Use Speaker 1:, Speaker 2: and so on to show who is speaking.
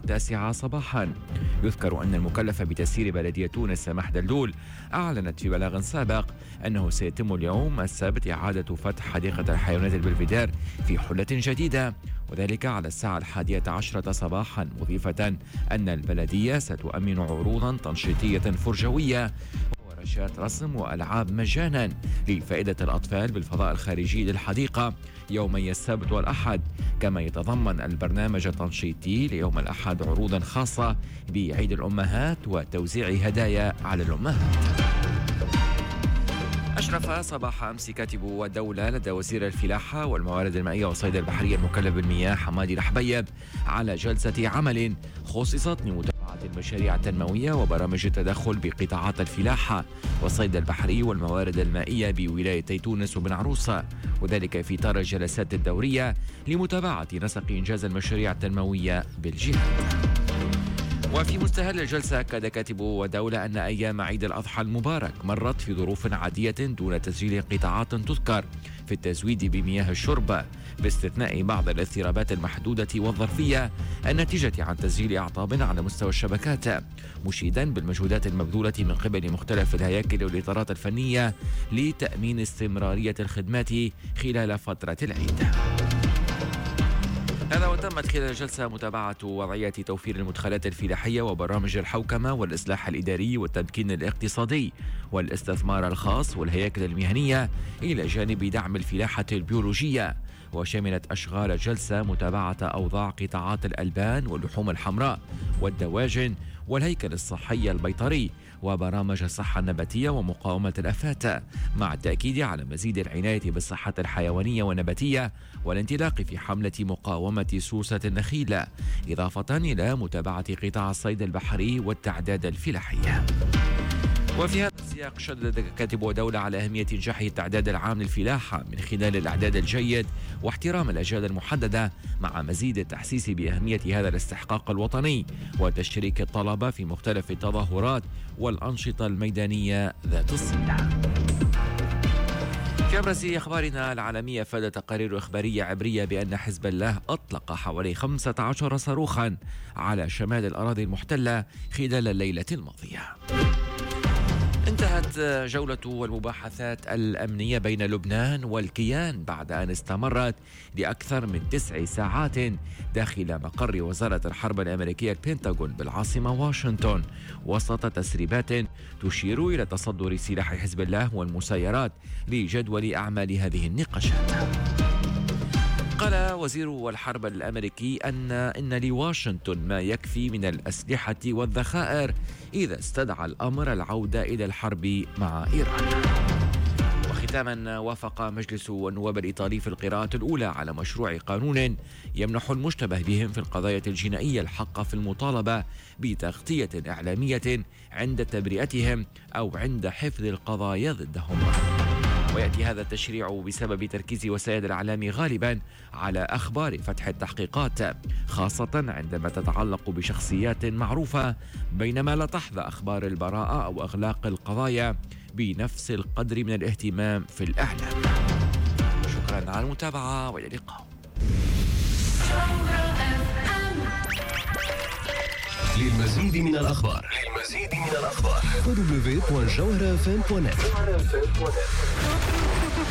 Speaker 1: 9 صباحا. يذكر أن المكلف بتسيير بلدية تونس سماح دلدول أعلنت في بلاغ سابق أنه سيتم اليوم السبت إعادة فتح حديقة الحيوانات البلفيدير في حلة جديدة، وذلك على الساعة 11 صباحا، مضيفة أن البلدية ستؤمن عروضا تنشيطية فرجوية ورشات رسم وألعاب مجانا لفائدة الأطفال بالفضاء الخارجي للحديقة يومي السبت والأحد. كما يتضمن البرنامج التنشيطي ليوم الأحد عروضا خاصة بعيد الأمهات وتوزيع هدايا على الأمهات. أشرف صباح أمس كاتب الدولة لدى وزير الفلاحة والموارد المائية والصيد البحرية المكلف بالمياه حمادي الحبيب على جلسة عمل خصصت لمتابعة المشاريع التنموية وبرامج التدخل بقطاعات الفلاحة والصيد البحري والموارد المائية بولايتي تونس وبن عروسة، وذلك في إطار الجلسات الدورية لمتابعة نسق إنجاز المشاريع التنموية بالجهة. وفي مستهل الجلسة أكد كاتب الدولة أن أيام عيد الأضحى المبارك مرت في ظروف عادية دون تسجيل قطاعات تذكر في التزويد بمياه الشرب، باستثناء بعض الاضطرابات المحدودة والظرفية الناتجة عن تسجيل أعطاب على مستوى الشبكات، مشيدا بالمجهودات المبذولة من قبل مختلف الهياكل والإطارات الفنية لتأمين استمرارية الخدمات خلال فترة العيد. هذا وتمت خلال الجلسة متابعة وضعية توفير المدخلات الفلاحية وبرامج الحوكمة والإصلاح الإداري والتمكين الاقتصادي والاستثمار الخاص والهياكل المهنية إلى جانب دعم الفلاحة البيولوجية. وشملت أشغال الجلسة متابعة أوضاع قطاعات الألبان واللحوم الحمراء والدواجن والهيكل الصحي البيطري وبرامج الصحة النباتية ومقاومة الآفات، مع التأكيد على مزيد العناية بالصحة الحيوانية والنباتية والانطلاق في حملة مقاومة سوسة النخيل، إضافة إلى متابعة قطاع الصيد البحري والتعداد الفلاحي. وفي هذا السياق شدد كاتب الدولة على أهمية إنجاح التعداد العام للفلاحة من خلال الإعداد الجيد واحترام الأجال المحددة، مع مزيد التحسيس بأهمية هذا الاستحقاق الوطني وتشريك الطلبة في مختلف التظاهرات والأنشطة الميدانية ذات الصلة. في أبرز أخبارنا العالمية، أفادت تقارير إخبارية عبرية بأن حزب الله أطلق حوالي 15 صاروخا على شمال الأراضي المحتلة خلال الليلة الماضية. انتهت جولة المباحثات الأمنية بين لبنان والكيان بعد أن استمرت لأكثر من 9 ساعات داخل مقر وزارة الحرب الأمريكية البنتاغون بالعاصمة واشنطن، وسط تسريبات تشير إلى تصدر سلاح حزب الله والمسايرات لجدول أعمال هذه النقاشات. قال وزير الحرب الأمريكي إن لواشنطن ما يكفي من الأسلحة والذخائر إذا استدعى الأمر العودة إلى الحرب مع إيران. وختاما، وافق مجلس النواب الإيطالي في القراءة الأولى على مشروع قانون يمنح المشتبه بهم في القضايا الجنائية الحق في المطالبة بتغطية إعلامية عند تبرئتهم أو عند حفظ القضايا ضدهم. ويأتي هذا التشريع بسبب تركيز وسائل الإعلام غالبا على أخبار فتح التحقيقات، خاصة عندما تتعلق بشخصيات معروفة، بينما لا تحظى أخبار البراءة أو إغلاق القضايا بنفس القدر من الاهتمام في الإعلام. شكرا على المتابعة وإلى اللقاء.
Speaker 2: للمزيد من الأخبار www.jawharafm.net